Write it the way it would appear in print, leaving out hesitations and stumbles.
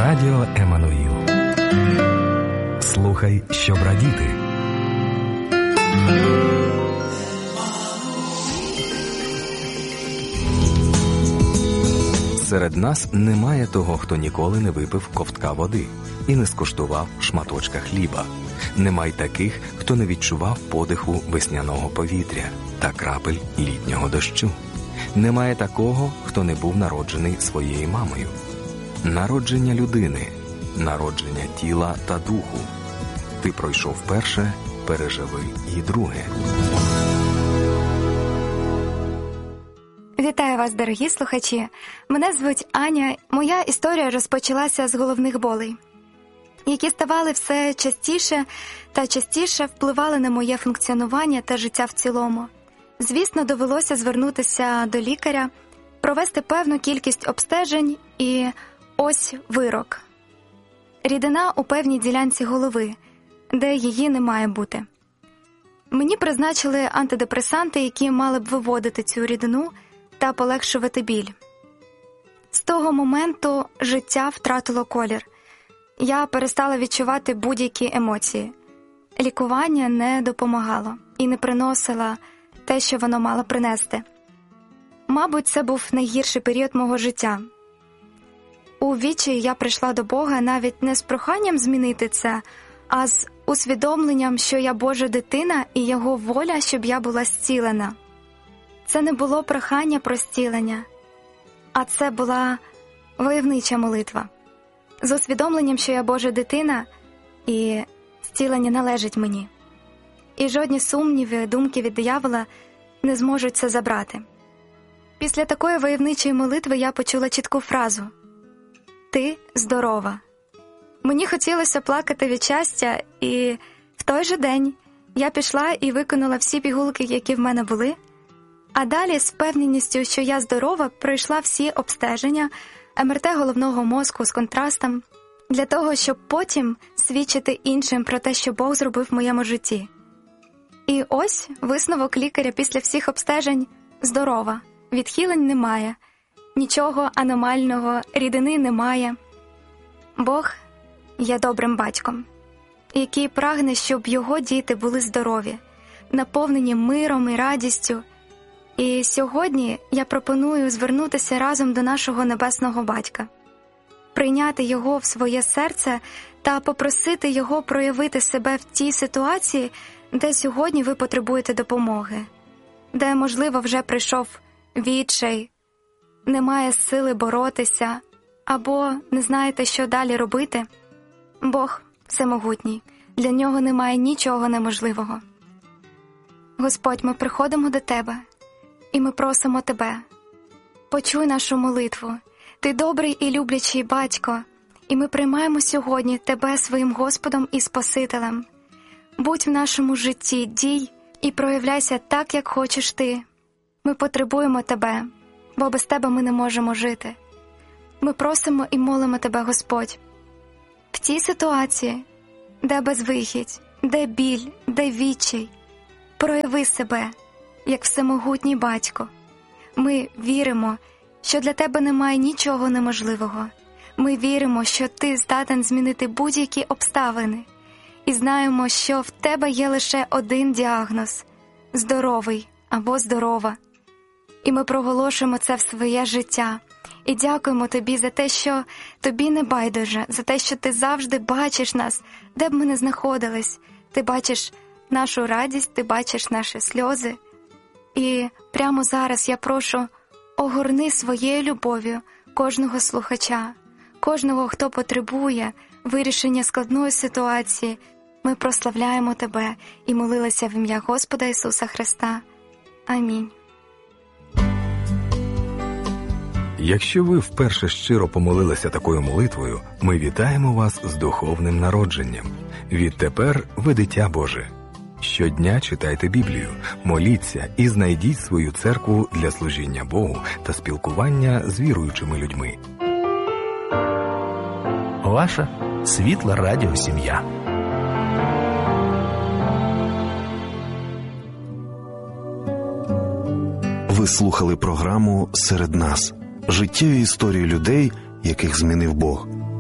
Радіо Еммануїл. Слухай, щоб радіти. Серед нас немає того, хто ніколи не випив ковтка води і не скуштував шматочка хліба. Немає таких, хто не відчував подиху весняного повітря та крапель літнього дощу. Немає такого, хто не був народжений своєю мамою. Народження людини, народження тіла та духу. Ти пройшов перше, переживи і друге. Вітаю вас, дорогі слухачі. Мене звуть Аня. Моя історія розпочалася з головних болей, які ставали все частіше та частіше впливали на моє функціонування та життя в цілому. Звісно, довелося звернутися до лікаря, провести певну кількість обстежень і ось вирок. Рідина у певній ділянці голови, де її не має бути. Мені призначили антидепресанти, які мали б виводити цю рідину та полегшувати біль. З того моменту життя втратило колір. Я перестала відчувати будь-які емоції. Лікування не допомагало і не приносило те, що воно мало принести. Мабуть, це був найгірший період мого життя. У відчаї я прийшла до Бога навіть не з проханням змінити це, а з усвідомленням, що я Божа дитина і Його воля, щоб я була зцілена. Це не було прохання про зцілення, а це була войовнича молитва. З усвідомленням, що я Божа дитина і зцілення належить мені. І жодні сумніви, думки від диявола не зможуть це забрати. Після такої войовничої молитви я почула чітку фразу: «Ти здорова». Мені хотілося плакати від щастя, і в той же день я пішла і виконала всі пігулки, які в мене були, а далі з впевненістю, що я здорова, пройшла всі обстеження, МРТ головного мозку з контрастом, для того, щоб потім свідчити іншим про те, що Бог зробив в моєму житті. І ось висновок лікаря після всіх обстежень – здорова, відхилень немає, нічого аномального, рідини немає. Бог є добрим батьком, який прагне, щоб його діти були здорові, наповнені миром і радістю. І сьогодні я пропоную звернутися разом до нашого Небесного Батька, прийняти Його в своє серце та попросити Його проявити себе в тій ситуації, де сьогодні ви потребуєте допомоги, де, можливо, вже прийшов відчай, немає сили боротися, або не знаєте, що далі робити. Бог всемогутній, для Нього немає нічого неможливого. Господь, ми приходимо до Тебе, і ми просимо Тебе, почуй нашу молитву. Ти добрий і люблячий Батько, і ми приймаємо сьогодні Тебе своїм Господом і Спасителем. Будь в нашому житті, дій і проявляйся так, як хочеш Ти. Ми потребуємо Тебе, бо без Тебе ми не можемо жити. Ми просимо і молимо Тебе, Господь, в тій ситуації, де безвихідь, де біль, де відчай, прояви себе, як всемогутній Батько. Ми віримо, що для Тебе немає нічого неможливого. Ми віримо, що Ти здатен змінити будь-які обставини. І знаємо, що в Тебе є лише один діагноз – здоровий або здорова. І ми проголошуємо це в своє життя. І дякуємо Тобі за те, що Тобі не байдуже, за те, що Ти завжди бачиш нас, де б ми не знаходились. Ти бачиш нашу радість, Ти бачиш наші сльози. І прямо зараз я прошу, огорни своєю любов'ю кожного слухача, кожного, хто потребує вирішення складної ситуації. Ми прославляємо Тебе і молилися в ім'я Господа Ісуса Христа. Амінь. Якщо ви вперше щиро помолилися такою молитвою, ми вітаємо вас з духовним народженням. Відтепер ви дитя Боже. Щодня читайте Біблію, моліться і знайдіть свою церкву для служіння Богу та спілкування з віруючими людьми. Ваша світла радіосім'я. Ви слухали програму «Серед нас» – життєві історії людей, яких змінив Бог.